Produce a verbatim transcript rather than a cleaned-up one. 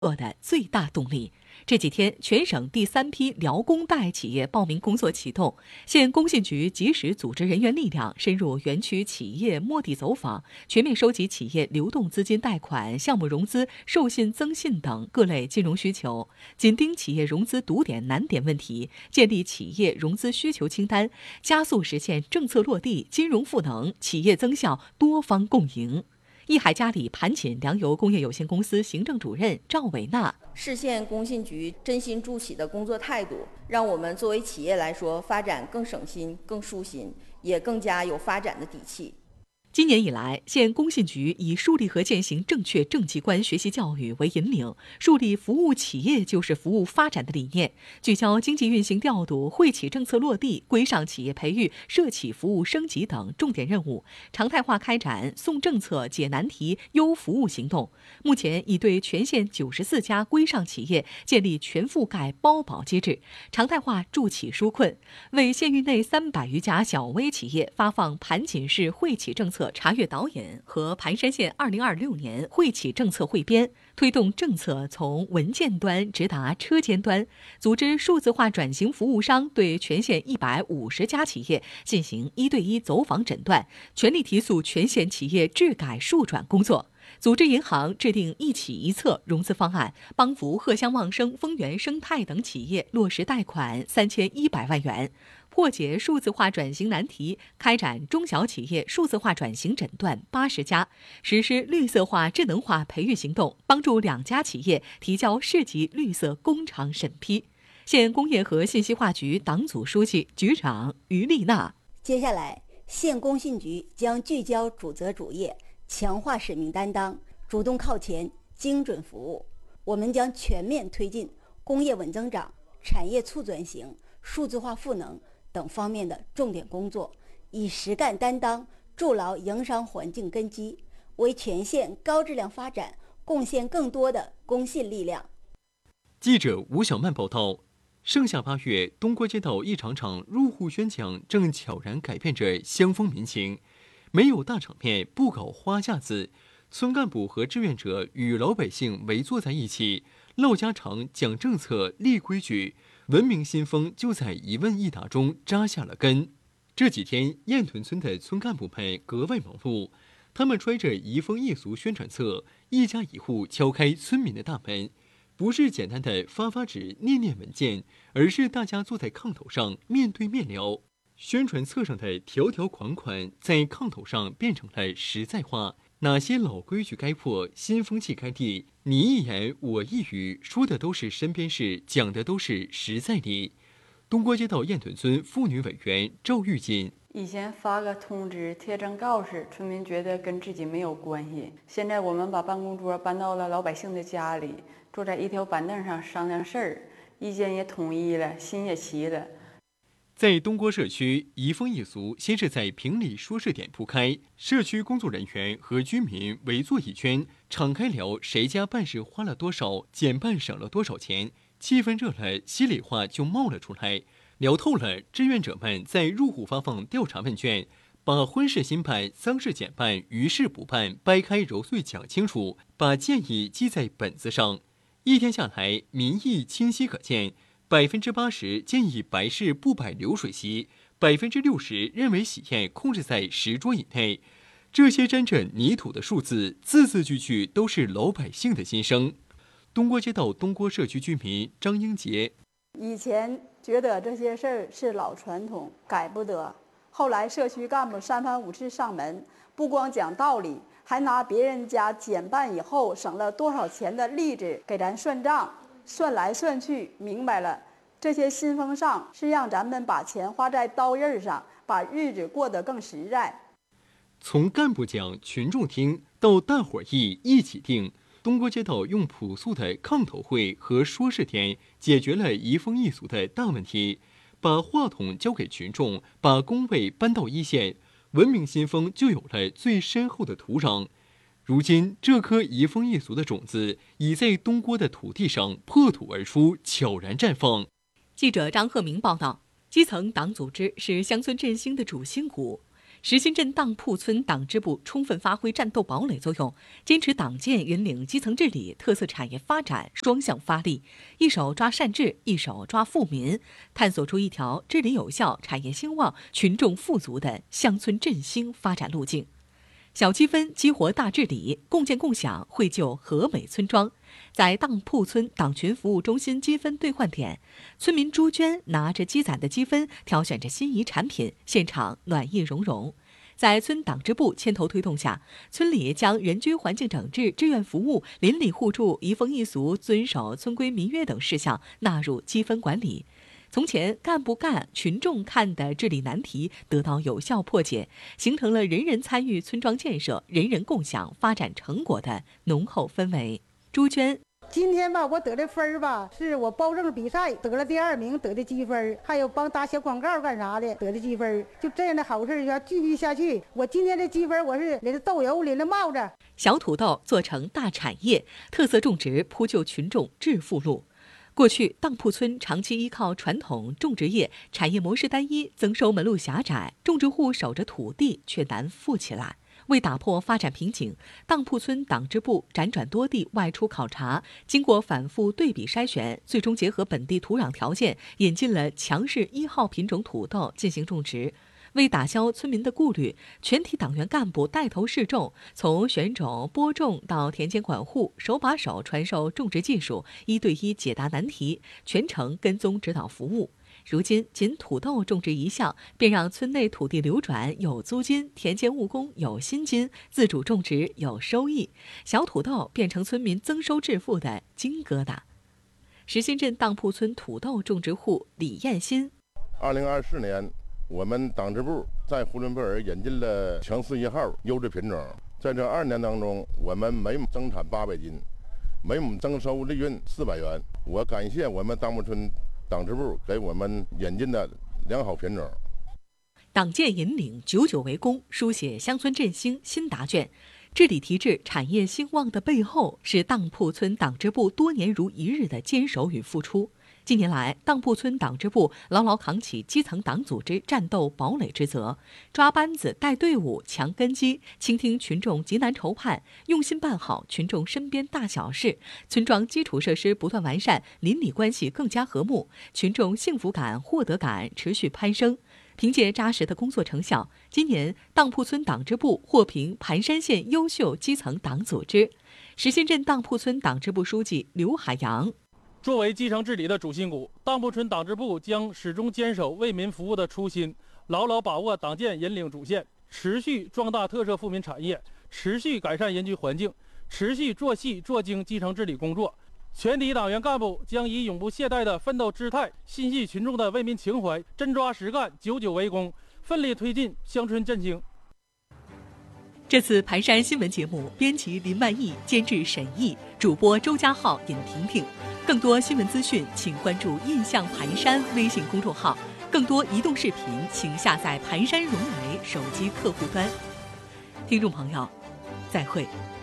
做的最大动力。这几天，全省第三批辽工贷企业报名工作启动，县工信局及时组织人员力量深入园区企业摸底走访，全面收集企业流动资金贷款、项目融资、授信增信等各类金融需求，紧盯企业融资堵点难点问题，建立企业融资需求清单，加速实现政策落地、金融赋能、企业增效多方共赢。益海嘉里盘锦粮油工业有限公司行政主任赵伟娜： 市县工信局真心助企的工作态度，让我们作为企业来说，发展更省心、更舒心，也更加有发展的底气。 今年以来，县工信局以树立和践行正确政绩观学习教育为引领，树立服务企业就是服务发展的理念，聚焦经济运行调度、惠企政策落地、规上企业培育、社企服务升级等重点任务，常态化开展送政策、解难题、优服务行动。目前已对全县九十四家规上企业建立全覆盖包保机制，常态化助企纾困，为县域内三百余家小微企业发放盘锦市惠企政策查阅导引和盘山县二零二六年惠企政策汇编，推动政策从文件端直达车间端，组织数字化转型服务商对全县一百五十家企业进行一对一走访诊断，全力提速全县企业质改数转工作。组织银行制定一企一策融资方案，帮扶荷香望生、丰源生态等企业落实贷款三千一百万元，破解数字化转型难题，开展中小企业数字化转型诊断八十家，实施绿色化智能化培育行动，帮助两家企业提交市级绿色工厂审批。县工业和信息化局党组书记、局长于丽娜： 接下来，县工信局将聚焦主责主业，强化使命担当，主动靠前，精准服务。我们将全面推进工业稳增长、产业促转型、数字化赋能等方面的重点工作，以实干担当筑牢营商环境根基，为全县高质量发展贡献更多的公信力量。 记者吴小曼报道。盛夏八月，东郭街道一场场入户宣讲正悄然改变着乡风民情。没有大场面，不搞花架子，村干部和志愿者与老百姓围坐在一起，唠家常、讲政策、立规矩，文明新风就在一问一答中扎下了根。这几天，雁屯村的村干部们格外忙碌，他们揣着移风易俗宣传册，一家一户敲开村民的大门。不是简单的发发纸、念念文件，而是大家坐在炕头上面对面聊。宣传册上的条条款款在炕头上变成了实在话，哪些老规矩该破，新风气该立，你一言我一语，说的都是身边事，讲的都是实在理。东郭街道雁屯村妇女委员赵玉锦： 以前发个通知、贴张告示，村民觉得跟自己没有关系。现在我们把办公桌搬到了老百姓的家里，坐在一条板凳上商量事儿，意见也统一了，心也齐了。 在东郭社区，移风易俗先是在评理说事点铺开，社区工作人员和居民围坐一圈，敞开聊谁家办事花了多少，减办省了多少钱，气氛热了，心里话就冒了出来。聊透了，志愿者们在入户发放调查问卷，把婚事新办、丧事减办、余事补办掰开揉碎讲清楚，把建议记在本子上。一天下来，民意清晰可见，百分之八十建议白事不摆流水席，百分之六十认为喜宴控制在十桌以内。这些沾着泥土的数字，字字句句都是老百姓的心声。东郭街道东郭社区居民张英杰： 以前觉得这些事儿是老传统，改不得。后来社区干部三番五次上门，不光讲道理，还拿别人家减办以后省了多少钱的例子给咱算账，算来算去明白了，这些新风尚是让咱们把钱花在刀刃上，把日子过得更实在。 从干部讲群众听到大伙儿议一起定，东郭街道用朴素的炕头会和说事点解决了移风易俗的大问题，把话筒交给群众，把工位搬到一线，文明新风就有了最深厚的土壤。如今，这颗移风易俗的种子已在东郭的土地上破土而出，悄然绽放。 记者张鹤鸣报道：基层党组织是乡村振兴的主心骨。 石新镇当铺村党支部充分发挥战斗堡垒作用，坚持党建引领基层治理、特色产业发展双向发力，一手抓善治，一手抓富民，探索出一条治理有效、产业兴旺、群众富足的乡村振兴发展路径。小积分激活大治理，共建共享绘就和美村庄。在当铺村党群服务中心积分兑换点，村民朱娟拿着积攒的积分，挑选着心仪产品，现场暖意融融。在村党支部牵头推动下，村里将人居环境整治、志愿服务、邻里互助、移风易俗、遵守村规民约等事项纳入积分管理。从前干不干、群众看的治理难题得到有效破解，形成了人人参与村庄建设、人人共享发展成果的浓厚氛围。朱娟， 今天吧，我得的分儿吧，是我包证比赛得了第二名得的积分，还有帮打小广告干啥的得的积分，就这样的好事要继续下去。我今天的积分，我是淋了豆油，淋了帽子。 小土豆做成大产业，特色种植铺就群众致富路。过去，当铺村长期依靠传统种植业，产业模式单一，增收门路狭窄，种植户守着土地却难富起来。为打破发展瓶颈，当铺村党支部辗转多地外出考察，经过反复对比筛选，最终结合本地土壤条件，引进了强势一号品种土豆进行种植。为打消村民的顾虑，全体党员干部带头试种，从选种、播种到田间管护，手把手传授种植技术，一对一解答难题，全程跟踪指导服务。如今，仅土豆种植一项，便让村内土地流转有租金，田间务工有薪金，自主种植有收益，小土豆变成村民增收致富的金疙瘩。石新镇当铺村土豆种植户李艳新， 二零二四年。我们党支部在呼伦贝尔引进了强势一号优质品种，在这二年当中，我们每亩增产八百斤，每亩增收利润四百元。我感谢我们当铺村党支部给我们引进的良好品种。 党建引领，久久为功，书写乡村振兴新答卷。治理提质、产业兴旺的背后，是当铺村党支部多年如一日的坚守与付出。近年来，当铺村党支部牢牢扛起基层党组织战斗堡垒之责，抓班子、带队伍、强根基，倾听群众急难愁盼，用心办好群众身边大小事，村庄基础设施不断完善，邻里关系更加和睦，群众幸福感、获得感持续攀升。凭借扎实的工作成效，今年当铺村党支部获评盘山县优秀基层党组织。石新镇当铺村党支部书记刘海洋， 作为基层治理的主心骨，当铺村党支部将始终坚守为民服务的初心，牢牢把握党建引领主线，持续壮大特色富民产业，持续改善人居环境，持续做细做精基层治理工作。全体党员干部将以永不懈怠的奋斗姿态，心系群众的为民情怀，真抓实干，久久为功，奋力推进乡村振兴。 这次盘山新闻节目，编辑林万亿，监制沈毅，主播周家浩、尹婷婷。更多新闻资讯，请关注“印象盘山”微信公众号。更多移动视频，请下载盘山融媒手机客户端。听众朋友，再会。